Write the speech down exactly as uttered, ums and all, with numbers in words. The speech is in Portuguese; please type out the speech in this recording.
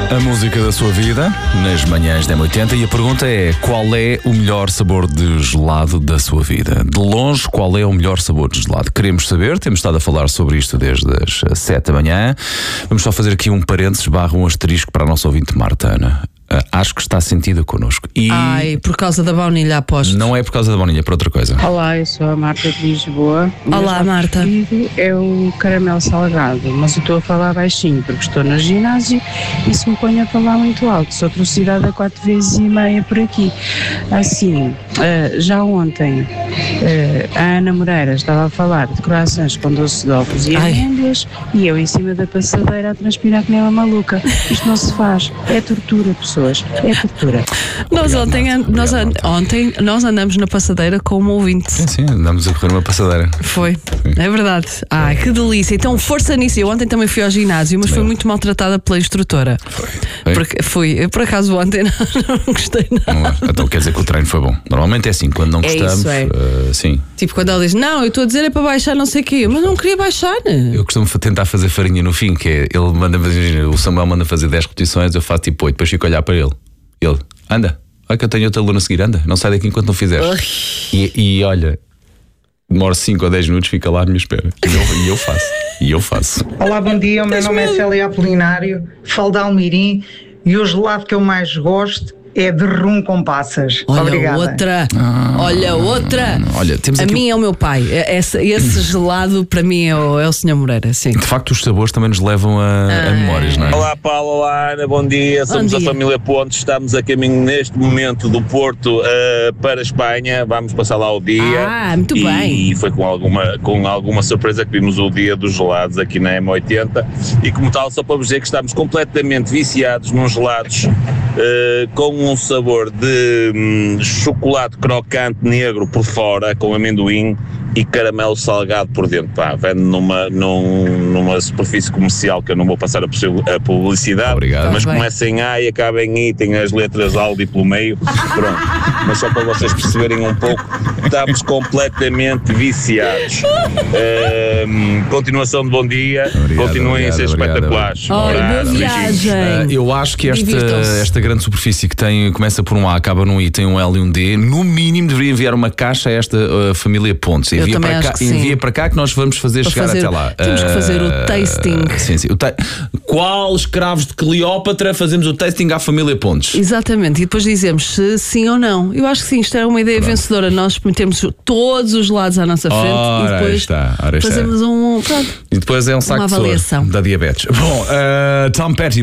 A música da sua vida, nas manhãs da M oitenta, e a pergunta é: qual é o melhor sabor de gelado da sua vida? De longe, qual é o melhor sabor de gelado? Queremos saber, temos estado a falar sobre isto desde as sete da manhã. Vamos só fazer aqui um parênteses barra um asterisco para a nossa ouvinte Marta Ana. Uh, acho que está sentida connosco. E Ai, por causa da baunilha, aposto. não é por causa da baunilha, é por outra coisa. Olá, eu sou a Marta de Lisboa. O Olá, meu Marta. preferido é o caramelo salgado, mas eu estou a falar baixinho porque estou no ginásio e se me ponho a falar muito alto, sou atrocidade a quatro vezes e meia por aqui. Assim, uh, já ontem uh, a Ana Moreira estava a falar de croissants com doce de ovos e Ai. amêndoas e eu em cima da passadeira a transpirar que nem uma maluca. Isto não se faz, é tortura, pessoas, é tortura. Nós, Obrigado, ontem, Marta. nós, Obrigado, an- ontem nós andamos na passadeira com uma ouvinte. Sim, sim, andamos a correr uma passadeira. Foi, é verdade. Ai, que delícia. Então, força nisso. Eu ontem também fui ao ginásio, mas fui muito maltratada pela instrutora. Foi. Porque fui, eu, por acaso ontem não, não gostei nada. Não é? Então quer dizer que o treino foi bom. Normalmente é assim, quando não É gostamos, isso, é. uh, sim. Tipo, quando ela diz, não, eu estou a dizer é para baixar não sei o quê, mas não queria baixar. Eu costumo fa- tentar fazer farinha no fim, que é, ele manda fazer, o Samuel manda fazer dez repetições, eu faço tipo oito, depois fico a olhar para ele. Ele, anda, olha que eu tenho outro aluno a seguir, anda, não sai daqui enquanto não fizeres. E, e olha, demora cinco ou dez minutos, fica lá à minha espera. E eu, e eu faço. E eu faço. Olá, bom dia, o meu Tens nome medo? é Célia Apolinário, falo de Almirim e o gelado que eu mais gosto é de rum com passas. Olha Obrigada. outra, olha outra. Olha, temos A aqui- mim é o meu pai. Esse, esse gelado para mim é o, é o senhor Moreira, sim. De facto, os sabores também nos levam a, a memórias, não é? Olá Paulo, olá Ana, bom dia. Somos dia. a família Pontes, estamos a caminho neste momento do Porto eh, para a Espanha, vamos passar lá o dia. Ah, muito e, bem. E foi com alguma, com alguma surpresa que vimos o dia dos gelados aqui na M oitenta e como tal, só para vos dizer que estamos completamente viciados nos gelados eh, com um sabor de hum, chocolate crocante negro por fora, com amendoim e caramelo salgado por dentro. Pá, vende numa, num, numa superfície comercial que eu não vou passar a, possi- a publicidade, Obrigado. mas Tá bem. começa em A e acaba em I, tem as letras Aldi pelo meio, pronto. Mas só para vocês perceberem um pouco, estamos completamente viciados. Ahm, continuação de bom dia, Obrigado, continuem a ser obrigado, espetaculares. Olha, boa Abraço, beijinhos. viagem. Uh, eu acho que esta, Divirtam-se. esta grande superfície que tem, começa por um A, acaba num I, tem um L e um D, no mínimo deveria enviar uma caixa a esta uh, família Pontes. Eu Envia também para, acho cá, que sim. envia para cá que nós vamos fazer Para chegar fazer- até lá. temos que fazer o Uh, tasting. Sim, sim. O ta- Qual escravos de Cleópatra fazemos o tasting à família Pontes? Exatamente, e depois dizemos se sim ou não. Eu acho que sim, isto é uma ideia vencedora. Nós metemos todos os lados à nossa frente Ora, e aí depois está, ora está. fazemos um. Pronto. E depois é um saco Uma de soro avaliação. da diabetes. Bom, uh, Tom Petty.